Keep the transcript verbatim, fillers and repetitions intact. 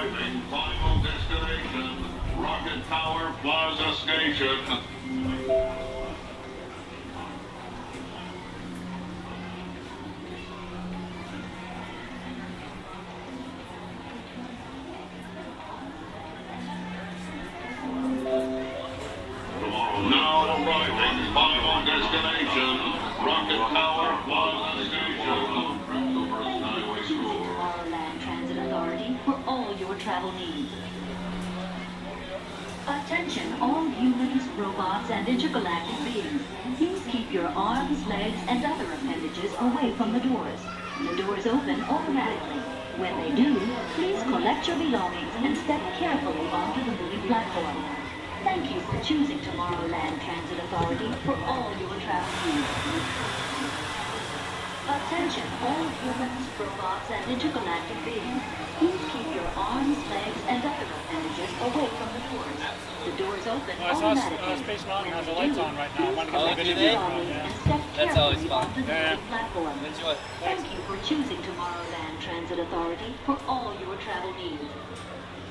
arriving. Final destination, Rocket Tower Plaza Station. Now arriving, final destination, Rocket Tower Plaza Station. Tomorrowland Transit Authority for all your travel needs. Attention, all humans, robots, and intergalactic beings. Please keep your arms, legs, and other appendages away from the doors. The doors open automatically. When they do, please collect your belongings and step carefully onto the moving platform. Thank you for choosing Tomorrowland Transit Authority for all your travel needs. Attention, all humans, robots, and intergalactic beings. Please keep your arms, legs, and other appendages away from the doors. The doors open Oh, I saw automatically. uh, Space Mountain has the When lights they on do, right now. I want to please go collect take your a video. belongings Yeah. and step That's always carefully fun. onto the Yeah. moving platform. Enjoy. Thank you for choosing Tomorrowland Transit Authority for all your travel needs.